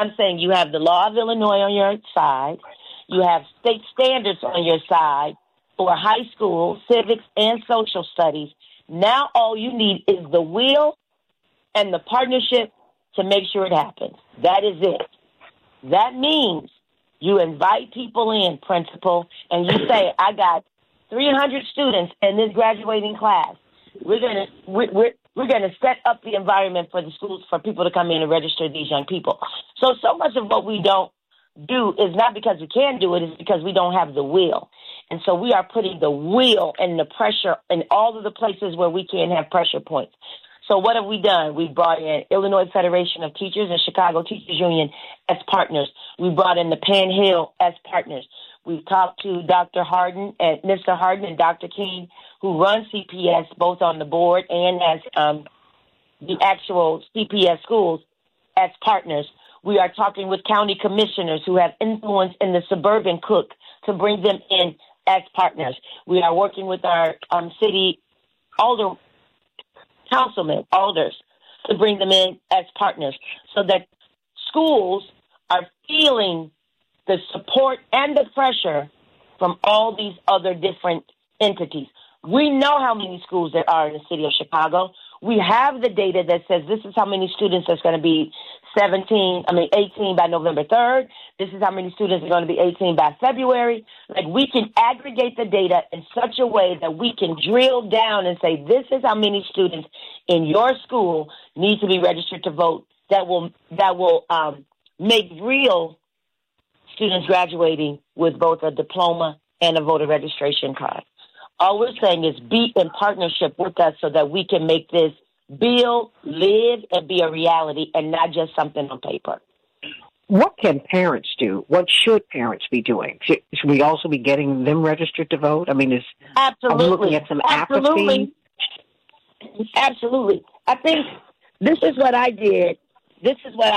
I'm saying you have the law of Illinois on your side. You have state standards on your side for high school, civics, and social studies. Now all you need is the will and the partnership to make sure it happens. That is it. That means you invite people in, principal, and you say, I got 300 students in this graduating class. We're gonna set up the environment for the schools for people to come in and register these young people. So much of what we don't do is not because we can't do it, it's because we don't have the will. And so we are putting the will and the pressure in all of the places where we can have pressure points. So what have we done? We brought in Illinois Federation of Teachers and Chicago Teachers Union as partners. We brought in the Penn Hill as partners. We've talked to Dr. Harden and Mr. Harden and Dr. King, who run CPS both on the board and as the actual CPS schools as partners. We are talking with county commissioners who have influence in the suburban Cook to bring them in as partners. We are working with our city alders to bring them in as partners so that schools are feeling the support and the pressure from all these other different entities. We know how many schools there are in the city of Chicago. We have the data that says this is how many students there's going to be 18 by November 3rd. This is how many students are going to be 18 by February. Like, we can aggregate the data in such a way that we can drill down and say, this is how many students in your school need to be registered to vote that will make real students graduating with both a diploma and a voter registration card. All we're saying is be in partnership with us so that we can make this build, live, and be a reality and not just something on paper. What can parents do? What should parents be doing? Should we also be getting them registered to vote? I mean, are we looking at some apathy? Absolutely. I think this is what I did. This is what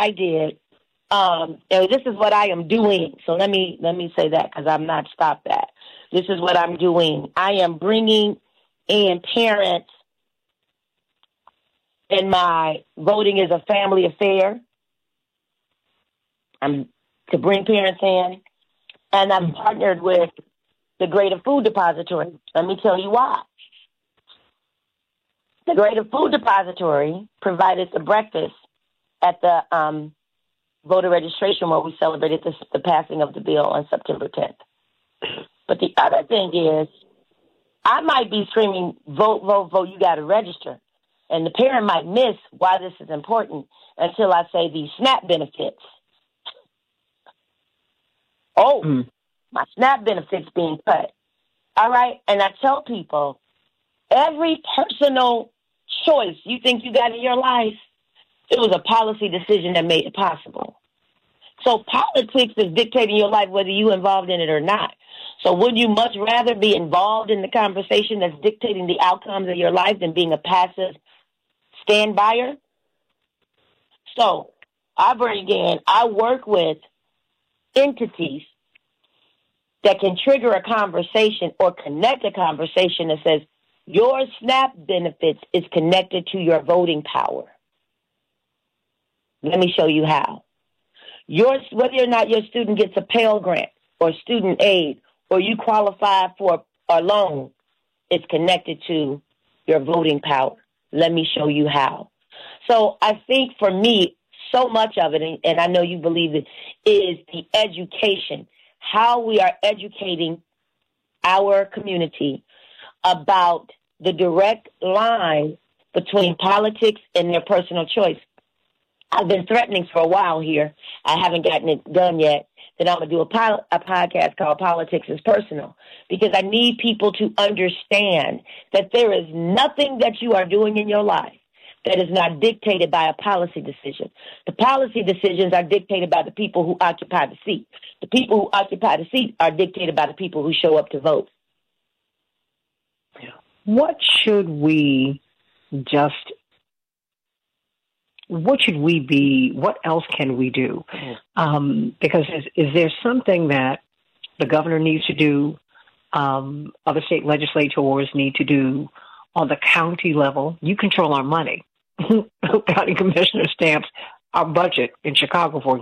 I am doing. So let me say that because I'm not stopped that. This is what I'm doing. I am bringing in parents in my Voting is a Family Affair. I'm to bring parents in, and I'm partnered with the Greater Food Depository. Let me tell you why. The Greater Food Depository provided the breakfast at the voter registration where we celebrated the passing of the bill on September 10th. But the other thing is, I might be screaming, vote, vote, vote, you got to register. And the parent might miss why this is important until I say these SNAP benefits. My SNAP benefits being cut. All right? And I tell people, every personal choice you think you got in your life, it was a policy decision that made it possible. So politics is dictating your life whether you're involved in it or not. So would you much rather be involved in the conversation that's dictating the outcomes of your life than being a passive stand-byer? So I work with entities that can trigger a conversation or connect a conversation that says your SNAP benefits is connected to your voting power. Let me show you how. Whether or not your student gets a Pell Grant or student aid or you qualify for a loan, it's connected to your voting power. Let me show you how. So I think for me, so much of it, and I know you believe it, is the education, how we are educating our community about the direct line between politics and their personal choice. I've been threatening for a while here. I haven't gotten it done yet. Then I'm going to do a podcast called Politics is Personal, because I need people to understand that there is nothing that you are doing in your life that is not dictated by a policy decision. The policy decisions are dictated by the people who occupy the seat. The people who occupy the seat are dictated by the people who show up to vote. What should we be, what else can we do? Because is there something that the governor needs to do, other state legislators need to do on the county level? You control our money. County commissioner stamps our budget in Chicago, for